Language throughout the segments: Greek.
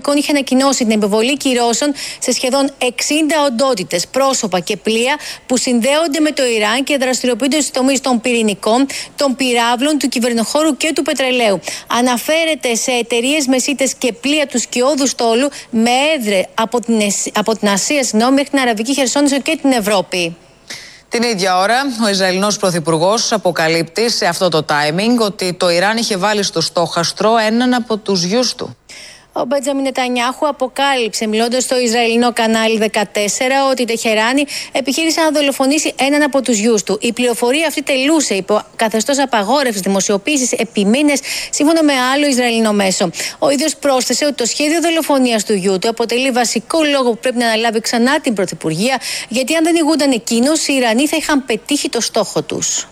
Οικονομικών είχε ανακοινώσει την επιβολή κυρώσεων σε σχεδόν 60 οντότητες, πρόσωπα και πλοία που συνδέονται με το Ιράν και δραστηριοποιούνται στους τομείς των πυρηνικών, των πυράβλων, του κυβερνοχώρου και του πετρελαίου. Αναφέρεται σε εταιρείες μεσίτες και πλοία του σκιώδου στόλου με έδρε από την Ασία μέχρι την Αραβική Χερσόνησο και την Ευρώπη. Την ίδια ώρα, ο Ισραηλινός Πρωθυπουργός αποκαλύπτει σε αυτό το timing ότι το Ιράν είχε βάλει στο στόχαστρο έναν από τους γιους του. Ο Μπέντζαμιν Νετανιάχου αποκάλυψε, μιλώντας στο Ισραηλινό κανάλι 14, ότι η Τεχεράνη επιχείρησε να δολοφονήσει έναν από τους γιους του. Η πληροφορία αυτή τελούσε υπό καθεστώς απαγόρευσης δημοσιοποίησης επί μήνες, σύμφωνα με άλλο Ισραηλινό μέσο. Ο ίδιος πρόσθεσε ότι το σχέδιο δολοφονίας του γιου του αποτελεί βασικό λόγο που πρέπει να αναλάβει ξανά την Πρωθυπουργία, γιατί αν δεν ηγούνταν εκείνος, οι Ιρανοί θα είχαν πετύχει το στόχο τους.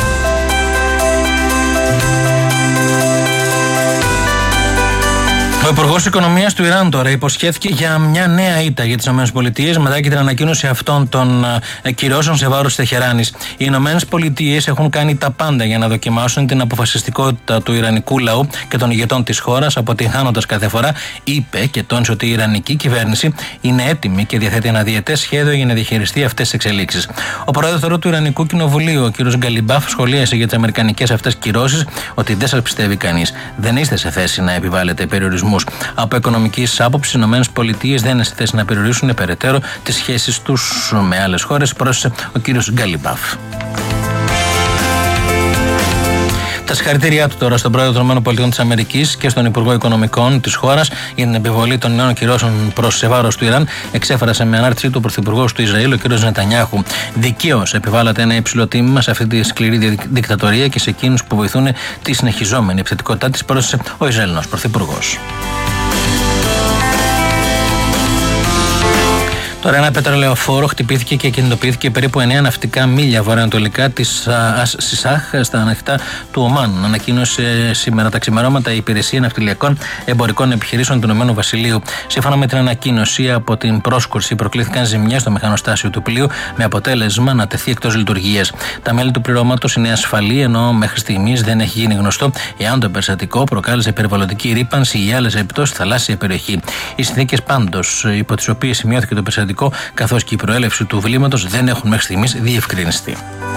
Ο Υπουργός Οικονομίας του Ιράν τώρα υποσχέθηκε για μια νέα ήττα για τις ΗΠΑ μετά και την ανακοίνωση αυτών των κυρώσεων σε βάρος της Τεχεράνης. Οι ΗΠΑ έχουν κάνει τα πάντα για να δοκιμάσουν την αποφασιστικότητα του Ιρανικού λαού και των ηγετών της χώρας, αποτυγχάνοντας κάθε φορά, είπε και τόνισε ότι η Ιρανική κυβέρνηση είναι έτοιμη και διαθέτει ένα διετές σχέδιο για να διαχειριστεί αυτές τις εξελίξεις. Ο πρόεδρος του Ιρανικού Κοινοβουλίου, ο κ. Γκαλιμπάφ, σχολίασε για τις αμερικανικές αυτές κυρώσεις ότι δεν σας πιστεύει κανείς. Δεν είστε σε θέση να επιβάλλετε περιορισμούς. Από οικονομικής άποψης, οι ΗΠΑ δεν είναι σε θέση να περιορίσουν περαιτέρω τις σχέσεις τους με άλλες χώρες, πρόσθεσε ο κύριος Γκαλιμπάφ. Τα συγχαρητήριά του τώρα στον πρόεδρο των ΗΠΑ και στον Υπουργό Οικονομικών της χώρας για την επιβολή των νέων κυρώσεων προς βάρος του Ιράν, εξέφρασε με ανάρτησή του ο Πρωθυπουργός του Ισραήλ, ο κ. Νετανιάχου. Δικαίως επιβάλλατε ένα υψηλό τίμημα σε αυτή τη σκληρή δικτατορία και σε εκείνους που βοηθούν τη συνεχιζόμενη επιθετικότητά της, πρόσθεσε ο Ισραηλινός Πρωθυπουργός. Τώρα, ένα πετρελαιοφόρο χτυπήθηκε και κινητοποιήθηκε περίπου 9 ναυτικά μίλια βορειοανατολικά της Σισάχ στα ανοιχτά του Ομάν. Ανακοίνωσε σήμερα τα ξημερώματα η Υπηρεσία Ναυτιλιακών Εμπορικών Επιχειρήσεων του Ηνωμένου Βασιλείου. Σύμφωνα με την ανακοίνωση, από την πρόσκουρση προκλήθηκαν ζημιές στο μηχανοστάσιο του πλοίου, με αποτέλεσμα να τεθεί εκτός λειτουργίας. Τα μέλη του πληρώματος είναι ασφαλή, ενώ μέχρι στιγμής δεν έχει γίνει γνωστό εάν το περιστατικό προκάλεσε περιβαλλοντική ρύπανση ή άλλες επιπτώσεις στη θαλάσσια περιοχή. Οι συνθήκες πάντως υπό τις οποίες σημειώθηκε το περιστατικό, καθώς και η προέλευση του βλήματος, δεν έχουν μέχρι στιγμής διευκρινιστεί.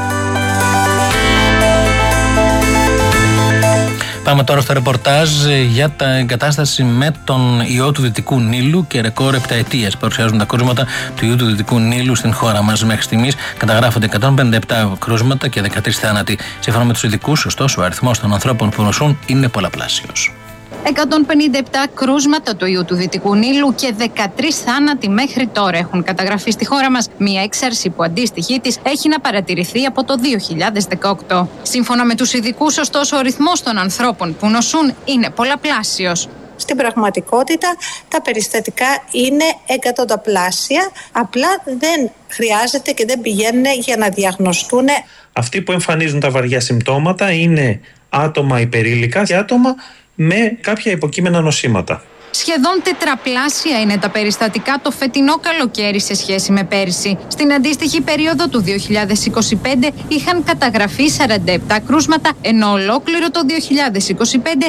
Πάμε τώρα στο ρεπορτάζ για την εγκατάσταση με τον ιό του Δυτικού Νείλου και ρεκόρ επταετίας. Παρουσιάζουν τα κρούσματα του ιού του Δυτικού Νείλου στην χώρα μας. Μέχρι στιγμής καταγράφονται 157 κρούσματα και 13 θάνατοι. Σύμφωνα με τους ειδικούς, ωστόσο, ο αριθμός των ανθρώπων που νοσούν είναι πολλαπλάσιος. 157 κρούσματα του ιού του Δυτικού Νείλου και 13 θάνατοι μέχρι τώρα έχουν καταγραφεί στη χώρα μας. Μια έξαρση που αντίστοιχη της έχει να παρατηρηθεί από το 2018. Σύμφωνα με τους ειδικούς, ωστόσο, ο ρυθμός των ανθρώπων που νοσούν είναι πολλαπλάσιος. Στην πραγματικότητα τα περιστατικά είναι εκατονταπλάσια, απλά δεν χρειάζεται και δεν πηγαίνουν για να διαγνωστούν. Αυτοί που εμφανίζουν τα βαριά συμπτώματα είναι άτομα υπερήλικα και άτομα με κάποια υποκείμενα νοσήματα. Σχεδόν τετραπλάσια είναι τα περιστατικά το φετινό καλοκαίρι σε σχέση με πέρυσι. Στην αντίστοιχη περίοδο του 2025 είχαν καταγραφεί 47 κρούσματα, ενώ ολόκληρο το 2025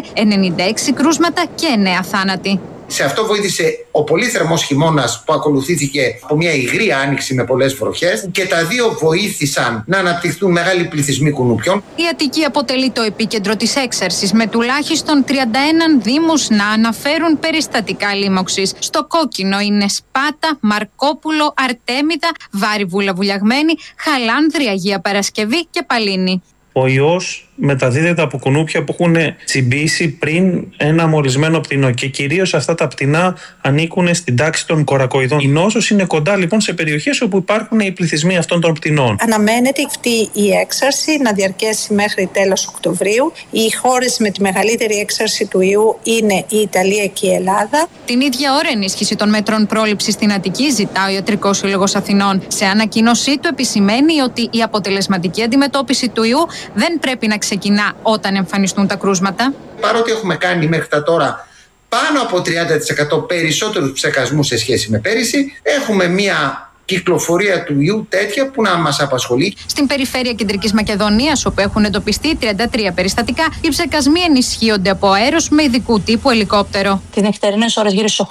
96 κρούσματα και 9 θάνατοι. Σε αυτό βοήθησε ο πολύ θερμός χειμώνας που ακολουθήθηκε από μια υγρή άνοιξη με πολλές βροχές, και τα δύο βοήθησαν να αναπτυχθούν μεγάλοι πληθυσμοί κουνουπιών. Η Αττική αποτελεί το επίκεντρο της έξαρσης, με τουλάχιστον 31 δήμους να αναφέρουν περιστατικά λίμωξης. Στο κόκκινο είναι Σπάτα, Μαρκόπουλο, Αρτέμιδα, Βάρη Βουλιαγμένη, Χαλάνδρη, Αγία Παρασκευή και Παλίνη. Ο ιός μεταδίδεται από κουνούπια που έχουν τσιμπήσει πριν ένα μολυσμένο πτηνό και κυρίως αυτά τα πτηνά ανήκουν στην τάξη των κορακοειδών. Η νόσος είναι κοντά λοιπόν σε περιοχές όπου υπάρχουν οι πληθυσμοί αυτών των πτηνών. Αναμένεται αυτή η έξαρση να διαρκέσει μέχρι τέλος Οκτωβρίου. Οι χώρες με τη μεγαλύτερη έξαρση του ιού είναι η Ιταλία και η Ελλάδα. Την ίδια ώρα, ενίσχυση των μέτρων πρόληψης στην Αττική ζητά ο Ιατρικός Σύλλογος Αθηνών. Σε ανακοίνωσή του επισημαίνει ότι η αποτελεσματική αντιμετώπιση του ιού δεν πρέπει να ξεκινά όταν εμφανιστούν τα κρούσματα. Παρότι έχουμε κάνει μέχρι τα τώρα πάνω από 30% περισσότερους ψεκασμούς σε σχέση με πέρυσι, έχουμε μια κυκλοφορία του ιού τέτοια που να μας απασχολεί. Στην περιφέρεια Κεντρικής Μακεδονίας, όπου έχουν εντοπιστεί 33 περιστατικά, οι ψεκασμοί ενισχύονται από αέρος με ειδικού τύπου ελικόπτερο. Τις νυχτερινές ώρες, γύρω στις